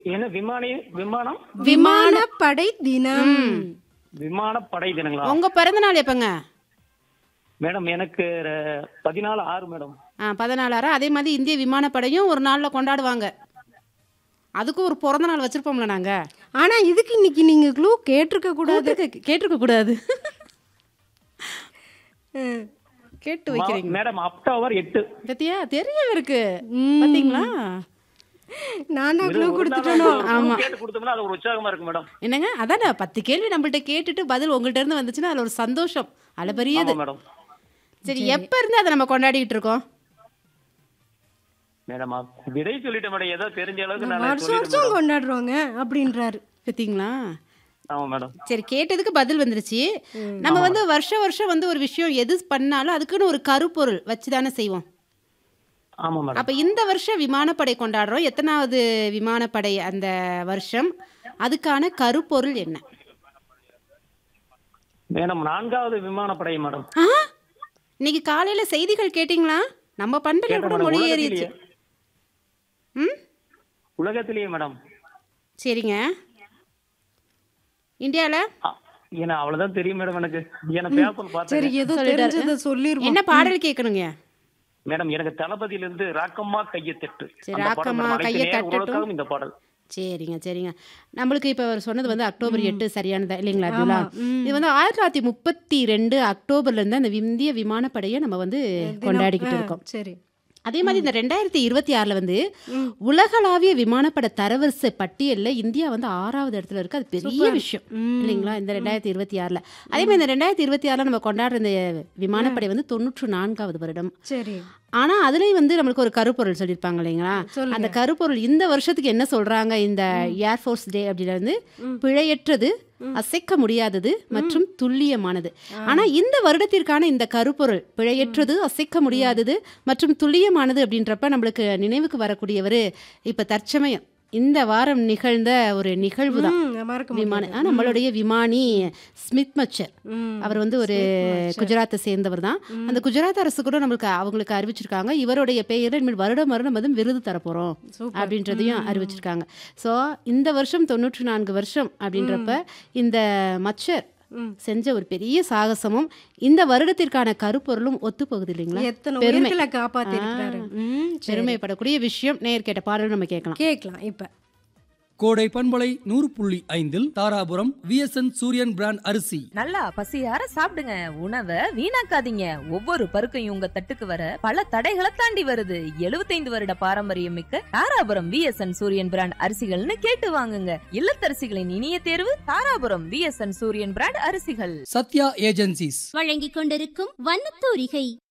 என்ன விமானம் விமானப்படை தினம். விமானப்படை தினங்களா? உங்க பிறந்த நாள் எப்பங்க? மேடம் எனக்கு 14/6 மேடம். 14 அதே மாதிரி இந்திய விமானப்படையும் ஒரு நாள்ல கொண்டாடுவாங்க. அதுக்கும் ஒரு பிறந்த நாள் வச்சிருப்போம்ல நாங்க. ஆனா இதுக்கு இன்னைக்கு நீங்க க்ளூ கேட்டிருக்க கூடாது. கேட்டிருக்க கூடாது. கேட்டு வைக்கிறீங்க மேடம் அக்டோபர் 8. பத்தியா தெரியும் இருக்கு பாத்தீங்களா? நானா க்ளூ கொடுத்துட்டேனோ? ஆமா. கேட்டு கொடுத்தோம்னா அது ஒரு உற்சாகமா இருக்கு மேடம். என்னங்க அதான் 10 கேள்வி நம்மள்ட்ட கேட்டுட்டு பதில் உங்கள்ட்ட இருந்து வந்துச்சுன்னா அதுல ஒரு சந்தோஷம் அதுல பெரியது. ஆமா மேடம். சரி எப்ப இருந்து அதை நம்ம கொண்டாடிட்டு இருக்கோம்? மேடம் விடை சொல்லிட்டேன் மேடம். ஏதோ தெரிஞ்ச அளவுக்கு நான் வருஷம் சொல்லிட்டேன் வருஷம் கொண்டாடுறோங்க அப்படின்றாரு. பாத்தீங்களா? ஆமா மேடம். சரி கேட்டதுக்கு பதில் வந்துருச்சு. நம்ம வந்து வருஷம் வந்து ஒரு விஷயம் எது பண்ணாலும் அதுக்குன்னு ஒரு கருப்பொருள் வச்சுதானே செய்வோம். ஆமா மேடம். அப்ப இந்த வருஷம் விமானப்படை கொண்டாடுறோம். எத்தனாவது விமானப்படை அந்த வருஷம்? அதுக்கான கருப்பொருள் என்ன? மேடம் 4வது விமானப்படை மேடம். இன்னைக்கு காலையில செய்திகள் கேட்டீங்களா? நம்ம பண்பலை கூட மொழியேறிச்சு. உலகத்திலேயே மேடம். சரிங்க. இந்தியால ஏன்னா அவ்வளவுதான் தெரியும் மேடம் எனக்கு. ஏன்னா பேப்பர் சரி பார்த்தேன். ஏதோ தெரிஞ்சதை சொல்லிருவோம். என்ன பாடல் கேட்கணுங்க? மேடம் எனக்கு தளபதியில இருந்து ராக்கம்மா கையை தட்டு. சரி, அந்த பாடல் ராக்கம்மா மேடம். கையை அனைத்து தட்டட்டும். நேயர்களுக்காகவும் இந்த பாடல். சரிங்க. நம்மளுக்கு இப்போ அவர் சொன்னது வந்து அக்டோபர் 8 சரியானதா இல்லைங்களா? அப்துல்லா இது வந்து 1932 அக்டோபர்ல இருந்து அந்த இந்திய விமானப்படையை நம்ம வந்து கொண்டாடிக்கிட்டு இருக்கோம். சரி. அதே மாதிரி இந்த 2026 வந்து உலகளாவிய விமானப்பட தரவரிசை பட்டியலில் இந்தியா வந்து 6வது இடத்துல இருக்கு. அது பெரிய விஷயம் இல்லைங்களா? இந்த 2026 அதே மாதிரி இந்த 2026 நம்ம கொண்டாடுற இந்த விமானப்படை வந்து 94வது வருடம். சரி. ஆனா அதுலயும் வந்து நம்மளுக்கு ஒரு கருப்பொருள் சொல்லியிருப்பாங்க இல்லைங்களா? அந்த கருப்பொருள் இந்த வருஷத்துக்கு என்ன சொல்றாங்க? இந்த ஏர்ஃபோர்ஸ் டே அப்படின்னா வந்து பிழையற்றது, அசைக்க முடியாதது மற்றும் துல்லியமானது. ஆனா இந்த வருடத்திற்கான இந்த கருப்பொருள் பிழையற்றது, அசைக்க முடியாதது மற்றும் துல்லியமானது அப்படின்றப்ப நம்மளுக்கு நினைவுக்கு வரக்கூடியவர் இப்ப தற்சமயம் இந்த வாரம் நிகழ்ந்த ஒரு நிகழ்வு தான் நம்மளுடைய விமானி ஸ்மித் மச்சர். அவர் வந்து ஒரு குஜராத்தை சேர்ந்தவர் தான். அந்த குஜராத் அரசு கூட நம்மளுக்கு அவங்களுக்கு அறிவிச்சிருக்காங்க இவருடைய பெயரை வருடம் வந்து விருது தரப்போறோம் அப்படின்றதையும் அறிவிச்சிருக்காங்க. ஸோ இந்த வருஷம் 94 வருஷம் அப்படின்றப்ப இந்த மச்சர் செஞ்ச ஒரு பெரிய சாகசமும் இந்த வருடத்திற்கான கருப்பொருளும் ஒத்து போகுது இல்லைங்களா? பெருமைப்படக்கூடிய விஷயம். நேர் கேட்ட பாடல் நம்ம கேட்கலாம் இப்ப. கோடை பண்பலை 100.5 தாராபுரம் VSN சூரியன் பிராண்ட் அரிசி. நல்லா பசியார சாப்பிடுங்க. உணவை வீணாக்காதீங்க. ஒவ்வொரு பருக்கையும் உங்க தட்டுக்கு வர பல தடைகளை தாண்டி வருது. 75 வருட பாரம்பரியம் மிக்க தாராபுரம் VSN சூரியன் பிராண்ட் அரிசிகள்னு கேட்டு வாங்குங்க. இல்லத்தரசிகளின் இனிய தேர்வு தாராபுரம் VSN சூரியன் பிராண்ட் அரிசிகள். சத்யா ஏஜென்சிஸ் வழங்கிக் கொண்டிருக்கும் வண்ணத்தூரிகை.